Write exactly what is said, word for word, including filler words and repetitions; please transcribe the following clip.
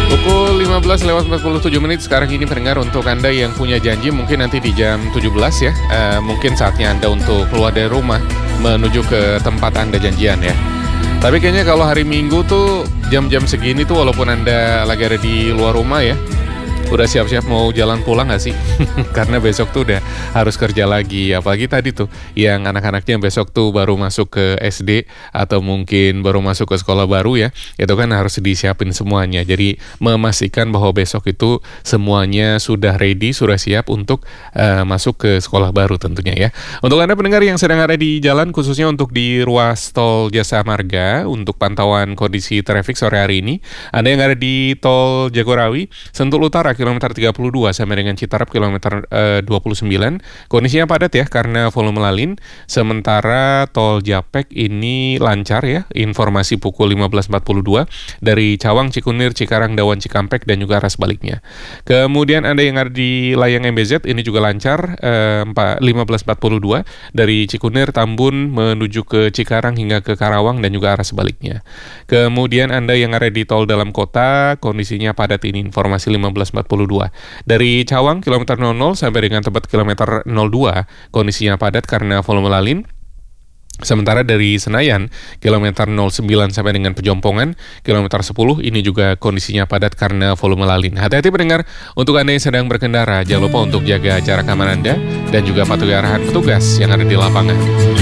Pukul lima belas lewat empat puluh tujuh menit sekarang ini pendengar, untuk Anda yang punya janji mungkin nanti di jam tujuh belas ya, uh, mungkin saatnya Anda untuk keluar dari rumah menuju ke tempat Anda janjian ya. Tapi kayaknya kalau hari Minggu tuh jam-jam segini tuh walaupun Anda lagi ada di luar rumah ya, udah siap-siap mau jalan pulang gak sih? Karena besok tuh udah harus kerja lagi. Apalagi tadi tuh yang anak-anaknya besok tuh baru masuk ke S D atau mungkin baru masuk ke sekolah baru ya, itu kan harus disiapin semuanya. Jadi memastikan bahwa besok itu semuanya sudah ready, sudah siap untuk uh, masuk ke sekolah baru tentunya ya. Untuk Anda pendengar yang sedang ada di jalan, khususnya untuk di ruas tol Jasa Marga, untuk pantauan kondisi traffic sore hari ini, Anda yang ada di tol Jagorawi, Sentul Utara kilometer tiga puluh dua sampai dengan Citarap kilometer uh, dua puluh sembilan. Kondisinya padat ya karena volume lalin. Sementara tol Japek ini lancar ya. Informasi pukul lima belas empat puluh dua dari Cawang, Cikunir, Cikarang, Dawan, Cikampek dan juga arah sebaliknya. Kemudian Anda yang ada di layang M B Z ini juga lancar uh, lima belas empat puluh dua dari Cikunir, Tambun menuju ke Cikarang hingga ke Karawang dan juga arah sebaliknya. Kemudian Anda yang ada di tol dalam kota, kondisinya padat ini, informasi lima belas empat puluh dua. Dari Cawang kilometer nol nol sampai dengan tempat kilometer nol dua, kondisinya padat karena volume lalin. Sementara dari Senayan kilometer nol sembilan sampai dengan Pejompongan kilometer sepuluh ini juga kondisinya padat karena volume lalin. Hati-hati pendengar, untuk Anda yang sedang berkendara, jangan lupa untuk jaga jarak aman Anda dan juga patuhi arahan petugas yang ada di lapangan.